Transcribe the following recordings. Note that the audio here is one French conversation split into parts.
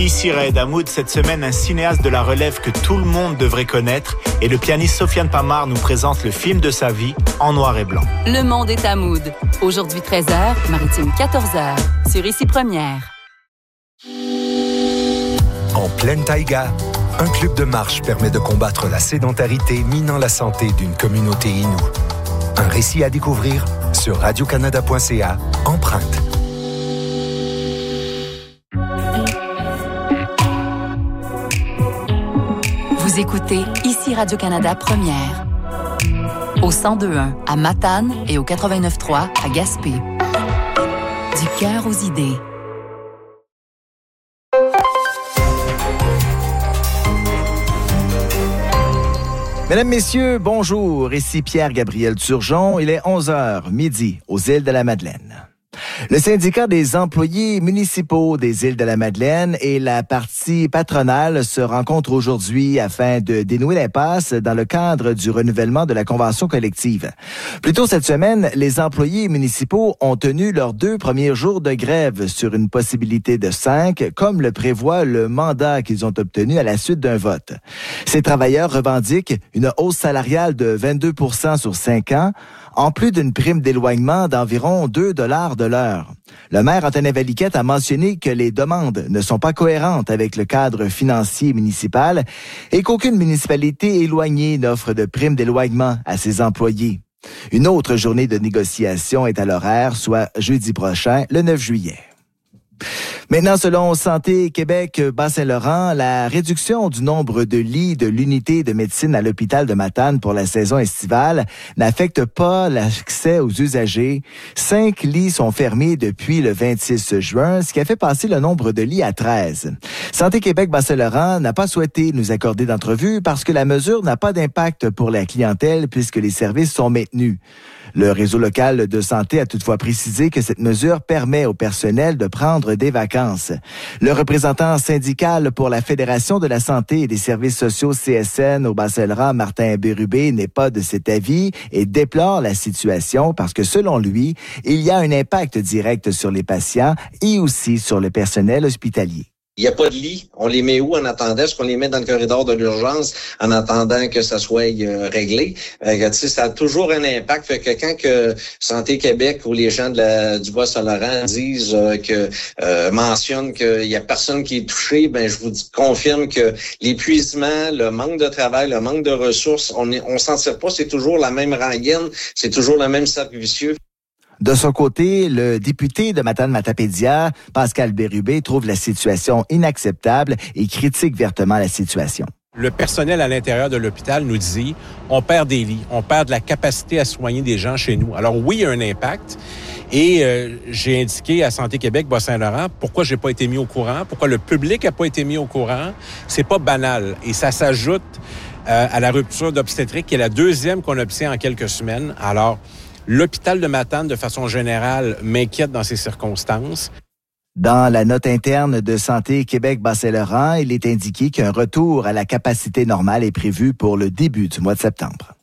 Ici Raed Hamoud, cette semaine, un cinéaste de la relève que tout le monde devrait connaître et le pianiste Sofiane Pamar nous présente le film de sa vie en noir et blanc. Le monde est Hamoud. Aujourd'hui 13h, Maritime 14h, sur Ici Première. En pleine taïga, un club de marche permet de combattre la sédentarité minant la santé d'une communauté inoue. Un récit à découvrir sur radiocanada.ca, Empreinte. Vous écoutez Ici Radio-Canada Première. Au 102.1 à Matane et au 89.3 à Gaspé. Du cœur aux idées. Mesdames, Messieurs, bonjour. Ici Pierre-Gabriel Turgeon. Il est 11h, midi, aux îles de la Madeleine. Le syndicat des employés municipaux des îles de la Madeleine et la partie patronale se rencontrent aujourd'hui afin de dénouer l'impasse dans le cadre du renouvellement de la convention collective. Plus tôt cette semaine, les employés municipaux ont tenu leurs 2 premiers jours de grève sur une possibilité de 5, comme le prévoit le mandat qu'ils ont obtenu à la suite d'un vote. Ces travailleurs revendiquent une hausse salariale de 22% sur 5 ans, en plus d'une prime d'éloignement d'environ 2 $ de l'heure. Le maire Antonin Valiquette a mentionné que les demandes ne sont pas cohérentes avec le cadre financier municipal et qu'aucune municipalité éloignée n'offre de prime d'éloignement à ses employés. Une autre journée de négociation est à l'horaire, soit jeudi prochain, le 9 juillet. Maintenant, selon Santé Québec Bas-Saint-Laurent, la réduction du nombre de lits de l'unité de médecine à l'hôpital de Matane pour la saison estivale n'affecte pas l'accès aux usagers. 5 lits sont fermés depuis le 26 juin, ce qui a fait passer le nombre de lits à 13. Santé Québec Bas-Saint-Laurent n'a pas souhaité nous accorder d'entrevue parce que la mesure n'a pas d'impact pour la clientèle puisque les services sont maintenus. Le réseau local de santé a toutefois précisé que cette mesure permet au personnel de prendre des vacances. Le représentant syndical pour la Fédération de la santé et des services sociaux CSN au Bas-Saint-Laurent, Martin Bérubé, n'est pas de cet avis et déplore la situation parce que selon lui, il y a un impact direct sur les patients et aussi sur le personnel hospitalier. Il n'y a pas de lit. On les met où en attendant? Est-ce qu'on les met dans le corridor de l'urgence en attendant que ça soit réglé? Ça a toujours un impact. Fait que quand que Santé Québec ou les gens du Bas-Saint-Laurent disent mentionnent qu'il y a personne qui est touché, ben je vous confirme que l'épuisement, le manque de travail, le manque de ressources, on s'en tire pas. C'est toujours la même rengaine, c'est toujours le même cercle vicieux. De son côté, le député de Matane-Matapédia, Pascal Bérubé, trouve la situation inacceptable et critique vertement la situation. Le personnel à l'intérieur de l'hôpital nous dit on perd des lits, on perd de la capacité à soigner des gens chez nous. Alors oui, il y a un impact. Et j'ai indiqué à Santé Québec Bas-Saint-Laurent pourquoi j'ai pas été mis au courant, pourquoi le public a pas été mis au courant. C'est pas banal et ça s'ajoute à la rupture d'obstétrique qui est la 2e qu'on obtient en quelques semaines. Alors l'hôpital de Matane, de façon générale, m'inquiète dans ces circonstances. Dans la note interne de Santé Québec Bas-Saint-Laurent, il est indiqué qu'un retour à la capacité normale est prévu pour le début du mois de septembre.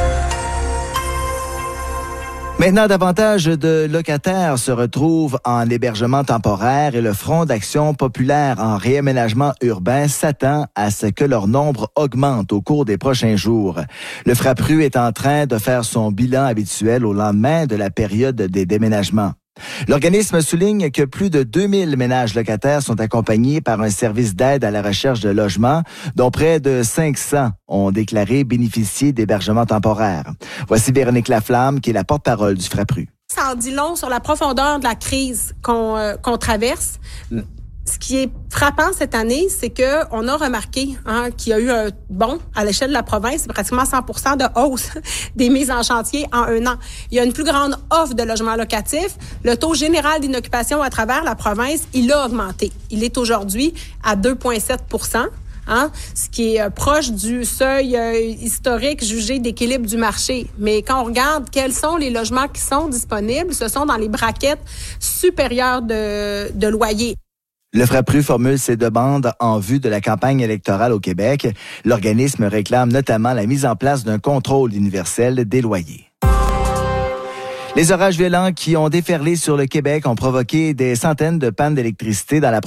Maintenant, davantage de locataires se retrouvent en hébergement temporaire et le Front d'action populaire en réaménagement urbain s'attend à ce que leur nombre augmente au cours des prochains jours. Le FRAPRU est en train de faire son bilan habituel au lendemain de la période des déménagements. L'organisme souligne que plus de 2000 ménages locataires sont accompagnés par un service d'aide à la recherche de logement, dont près de 500 ont déclaré bénéficier d'hébergement temporaire. Voici Véronique Laflamme, qui est la porte-parole du FRAPRU. Ça en dit long sur la profondeur de la crise qu'on traverse. Ce qui est frappant cette année, c'est que on a remarqué qu'il y a eu un bond à l'échelle de la province, pratiquement 100% de hausse des mises en chantier en 1 an. Il y a une plus grande offre de logements locatifs. Le taux général d'inoccupation à travers la province, il a augmenté. Il est aujourd'hui à 2,7%. Ce qui est proche du seuil historique jugé d'équilibre du marché. Mais quand on regarde quels sont les logements qui sont disponibles, ce sont dans les braquettes supérieures de loyer. Le FRAPRU formule ses demandes en vue de la campagne électorale au Québec. L'organisme réclame notamment la mise en place d'un contrôle universel des loyers. Les orages violents qui ont déferlé sur le Québec ont provoqué des centaines de pannes d'électricité dans la